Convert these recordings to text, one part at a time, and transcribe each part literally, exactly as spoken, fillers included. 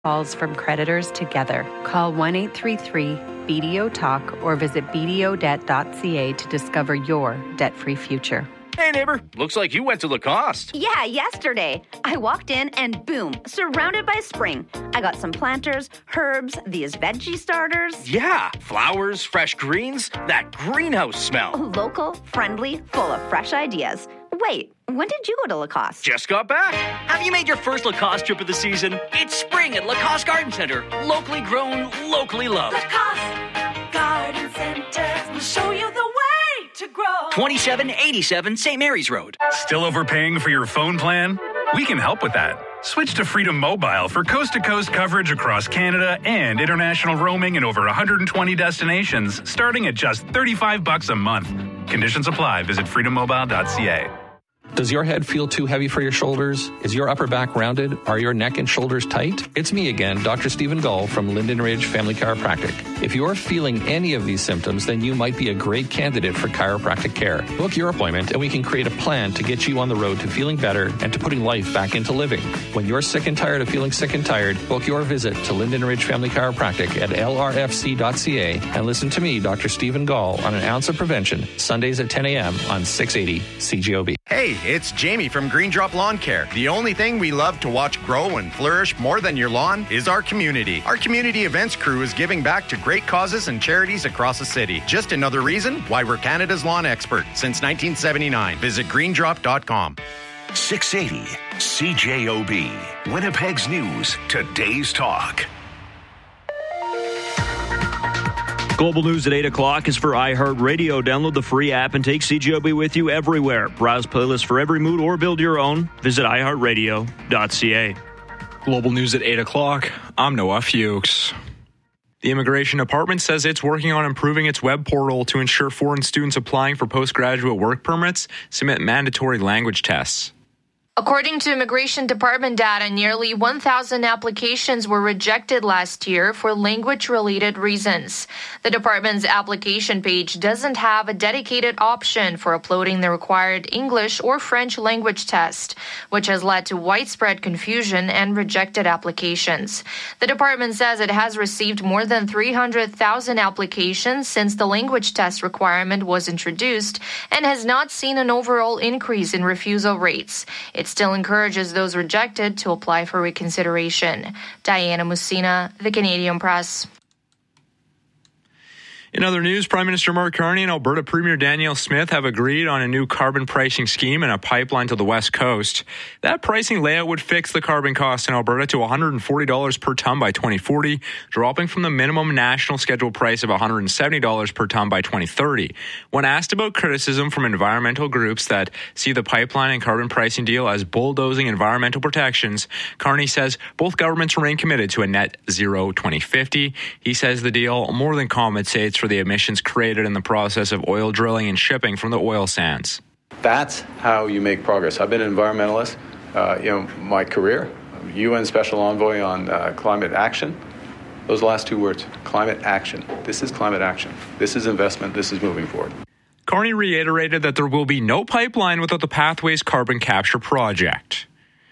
calls from creditors together. Call one eight three three B D O talk or visit b d o debt dot c a to discover your debt-free future. Hey, neighbor. Looks like you went to Lacoste. Yeah, yesterday. I walked in and boom, surrounded by spring. I got some planters, herbs, these veggie starters. Yeah, flowers, fresh greens, that greenhouse smell. Local, friendly, full of fresh ideas. Wait, when did you go to Lacoste? Just got back. Have you made your first Lacoste trip of the season? It's spring at Lacoste Garden Center. Locally grown, locally loved. Lacoste Garden Center will show you the way to grow. twenty-seven eighty-seven Saint Mary's Road. Still overpaying for your phone plan? We can help with that. Switch to Freedom Mobile for coast-to-coast coverage across Canada and international roaming in over one hundred twenty destinations, starting at just thirty-five bucks a month. Conditions apply. Visit freedom mobile dot c a. Does your head feel too heavy for your shoulders? Is your upper back rounded? Are your neck and shoulders tight? It's me again, Doctor Stephen Gull from Linden Ridge Family Chiropractic. If you're feeling any of these symptoms, then you might be a great candidate for chiropractic care. Book your appointment and we can create a plan to get you on the road to feeling better and to putting life back into living. When you're sick and tired of feeling sick and tired, book your visit to Linden Ridge Family Chiropractic at l r f c dot c a and listen to me, Doctor Stephen Gull, on An Ounce of Prevention, Sundays at ten a.m. on six eighty C G O B. Hey, it's Jamie from Green Drop Lawn Care. The only thing we love to watch grow and flourish more than your lawn is our community. Our community events crew is giving back to great causes and charities across the city. Just another reason why we're Canada's lawn expert since nineteen seventy-nine. Visit green drop dot com. six eighty C J O B. Winnipeg's News. Today's Talk. Global News at eight o'clock is for iHeartRadio. Download the free app and take C J O B with you everywhere. Browse playlists for every mood or build your own. Visit i heart radio dot c a. Global News at eight o'clock. I'm Noah Fuchs. The Immigration Department says it's working on improving its web portal to ensure foreign students applying for postgraduate work permits submit mandatory language tests. According to Immigration Department data, nearly one thousand applications were rejected last year for language-related reasons. The department's application page doesn't have a dedicated option for uploading the required English or French language test, which has led to widespread confusion and rejected applications. The department says it has received more than three hundred thousand applications since the language test requirement was introduced and has not seen an overall increase in refusal rates. It still encourages those rejected to apply for reconsideration. Diana Musina, The Canadian Press. In other news, Prime Minister Mark Carney and Alberta Premier Danielle Smith have agreed on a new carbon pricing scheme and a pipeline to the West Coast. That pricing layout would fix the carbon cost in Alberta to one hundred forty dollars per ton by twenty forty, dropping from the minimum national schedule price of one hundred seventy dollars per ton by twenty thirty. When asked about criticism from environmental groups that see the pipeline and carbon pricing deal as bulldozing environmental protections, Carney says both governments remain committed to a net zero twenty fifty. He says the deal more than compensates for the emissions created in the process of oil drilling and shipping from the oil sands. That's how you make progress. I've been an environmentalist, uh, you know, my career, U N Special Envoy on uh, climate action. Those last two words, climate action. This is climate action. This is investment. This is moving forward. Carney reiterated that there will be no pipeline without the Pathways Carbon Capture Project.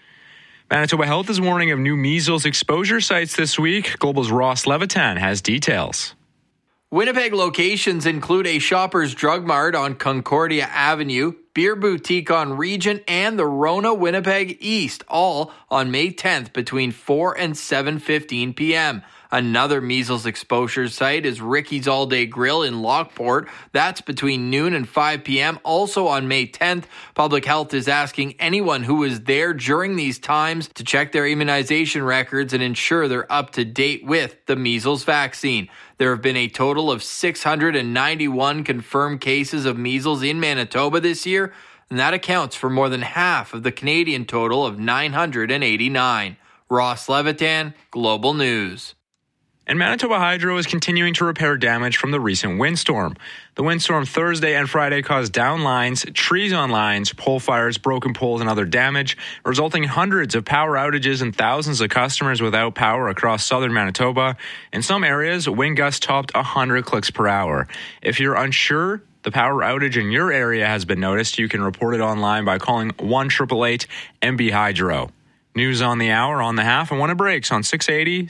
Manitoba Health is warning of new measles exposure sites this week. Global's Ross Levitan has details. Winnipeg locations include a Shoppers Drug Mart on Concordia Avenue, Beer Boutique on Regent, and the Rona Winnipeg East, all on May tenth between four and seven fifteen p.m. Another measles exposure site is Ricky's All Day Grill in Lockport. That's between noon and five p.m. Also on May tenth, Public Health is asking anyone who is there during these times to check their immunization records and ensure they're up to date with the measles vaccine. There have been a total of six hundred ninety-one confirmed cases of measles in Manitoba this year, and that accounts for more than half of the Canadian total of nine hundred eighty-nine. Ross Levitan, Global News. And Manitoba Hydro is continuing to repair damage from the recent windstorm. The windstorm Thursday and Friday caused down lines, trees on lines, pole fires, broken poles, and other damage, resulting in hundreds of power outages and thousands of customers without power across southern Manitoba. In some areas, wind gusts topped one hundred clicks per hour. If you're unsure the power outage in your area has been noticed, you can report it online by calling one eight eight eight M B Hydro. News on the hour, on the half, and when it breaks on six eighty